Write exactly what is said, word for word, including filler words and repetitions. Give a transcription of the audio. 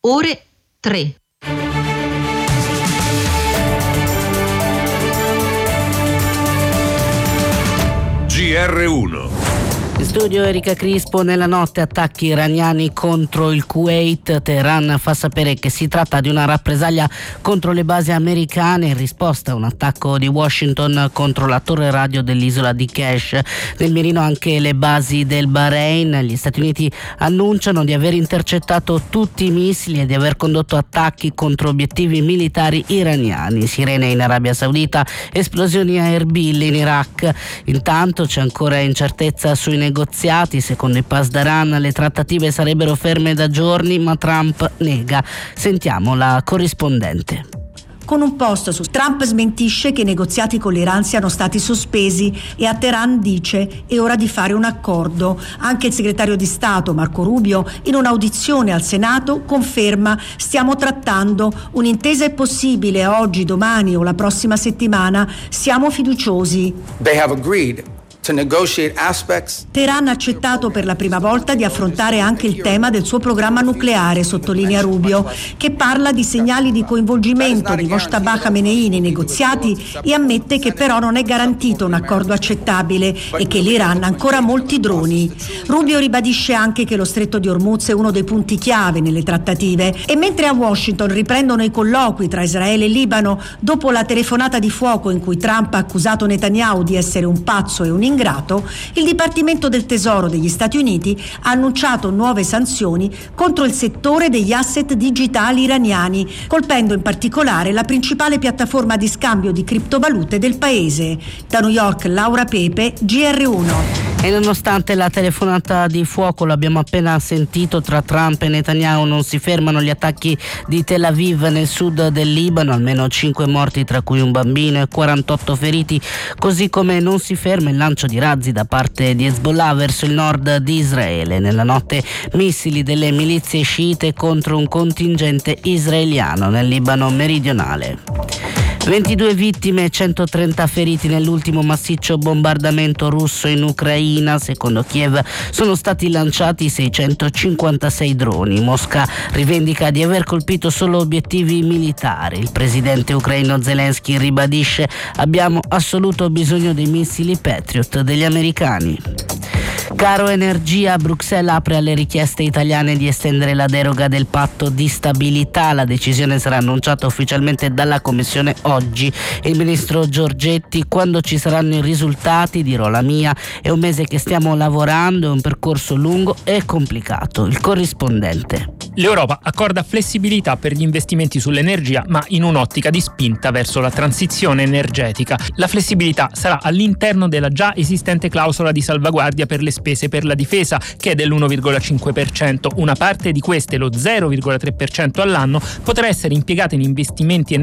ore tre. G R uno. In studio Erika Crispo. Nella notte attacchi iraniani contro il Kuwait. Teheran fa sapere che si tratta di una rappresaglia contro le basi americane in risposta a un attacco di Washington contro la torre radio dell'isola di Kesh. Nel mirino anche le basi del Bahrain. Gli Stati Uniti annunciano di aver intercettato tutti i missili e di aver condotto attacchi contro obiettivi militari iraniani. Sirene in Arabia Saudita, esplosioni a Erbil in Iraq. Intanto c'è ancora incertezza sui negoziati. Secondo i Pasdaran le trattative sarebbero ferme da giorni, ma Trump nega. Sentiamo la corrispondente. Con un post su Trump smentisce che i negoziati con l'Iran siano stati sospesi e a Teheran dice è ora di fare un accordo. Anche il segretario di Stato Marco Rubio in un'audizione al Senato conferma stiamo trattando, un'intesa è possibile oggi, domani o la prossima settimana, siamo fiduciosi. They have agreed to negotiate aspects. Teheran ha accettato per la prima volta di affrontare anche il tema del suo programma nucleare, sottolinea Rubio, che parla di segnali di coinvolgimento di Mojtaba Khamenei nei negoziati e ammette che però non è garantito un accordo accettabile e che l'Iran ha ancora molti droni. Rubio ribadisce anche che lo stretto di Hormuz è uno dei punti chiave nelle trattative e mentre a Washington riprendono i colloqui tra Israele e Libano dopo la telefonata di fuoco in cui Trump ha accusato Netanyahu di essere un pazzo e un ingrato, il Dipartimento del Tesoro degli Stati Uniti ha annunciato nuove sanzioni contro il settore degli asset digitali iraniani, colpendo in particolare la principale piattaforma di scambio di criptovalute del paese. Da New York, Laura Pepe, G R uno. E nonostante la telefonata di fuoco, l'abbiamo appena sentito, tra Trump e Netanyahu non si fermano gli attacchi di Tel Aviv nel sud del Libano, almeno cinque morti tra cui un bambino e quarantotto feriti, così come non si ferma il lancio di razzi da parte di Hezbollah verso il nord di Israele. Nella notte missili delle milizie sciite contro un contingente israeliano nel Libano meridionale. ventidue vittime e centotrenta feriti nell'ultimo massiccio bombardamento russo in Ucraina. Secondo Kiev sono stati lanciati seicentocinquantasei droni. Mosca rivendica di aver colpito solo obiettivi militari. Il presidente ucraino Zelensky ribadisce: abbiamo assoluto bisogno dei missili Patriot degli americani. Caro energia, Bruxelles apre alle richieste italiane di estendere la deroga del patto di stabilità. La decisione sarà annunciata ufficialmente dalla Commissione oggi. Il ministro Giorgetti: quando ci saranno i risultati dirò la mia, è un mese che stiamo lavorando, è un percorso lungo e complicato. Il corrispondente. L'Europa accorda flessibilità per gli investimenti sull'energia, ma in un'ottica di spinta verso la transizione energetica. La flessibilità sarà all'interno della già esistente clausola di salvaguardia per le spese per la difesa, che è dell'uno virgola cinque per cento. Una parte di queste, lo zero virgola tre per cento all'anno, potrà essere impiegata in investimenti